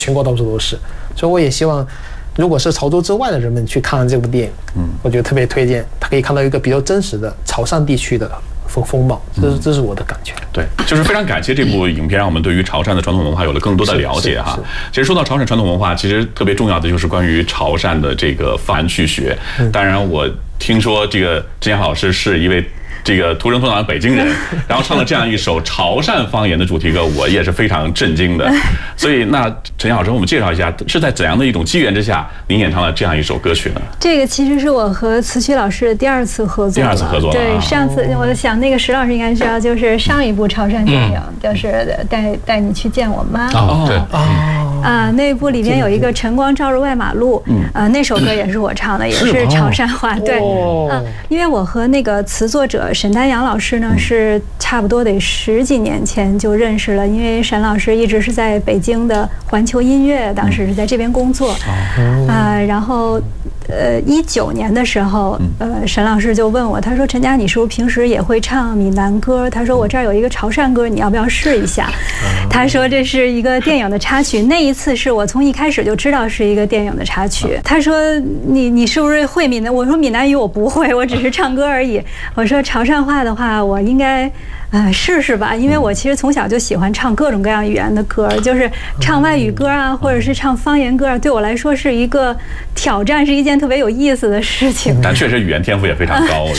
全国到处都是。所以我也希望，如果是潮州之外的人们去看这部电影，我觉得特别推荐，他可以看到一个比较真实的潮汕地区的风貌，这是我的感觉。 对，就是非常感谢这部影片，让我们对于潮汕的传统文化有了更多的了解哈。其实说到潮汕传统文化，其实特别重要的就是关于潮汕的这个方言去学。当然，我听说这个郑阳老师是一位这个土生土长的北京人，然后唱了这样一首潮汕方言的主题歌，我也是非常震惊的。所以，那陈老师，我们介绍一下，是在怎样的一种机缘之下，您演唱了这样一首歌曲呢？ 这个其实是我和词曲老师的第二次合作。对，上次我想那个石老师应该知道，就是上一部潮汕电影，就是带你去见我妈。 对。 那部里边有一个晨光照入外马路，那首歌也是我唱的，也是潮汕话。对，因为我和那个词作者沈丹阳老师呢是差不多得10几年前就认识了，因为沈老师一直是在北京的环球音乐，当时是在这边工作，然后19年的时候，沈老师就问我，他说陈佳，你是不是平时也会唱闽南歌？他说我这儿有一个潮汕歌，你要不要试一下？他说这是一个电影的插曲，那一次是我从一开始就知道是一个电影的插曲。他说你是不是会闽南？我说闽南语我不会，我只是唱歌而已。我说潮汕话的话，我应该试试吧，因为我其实从小就喜欢唱各种各样语言的歌，就是唱外语歌啊，或者是唱方言歌啊，对我来说是一个挑战，是一件特别有意思的事情。 但确实语言天赋也非常高，我觉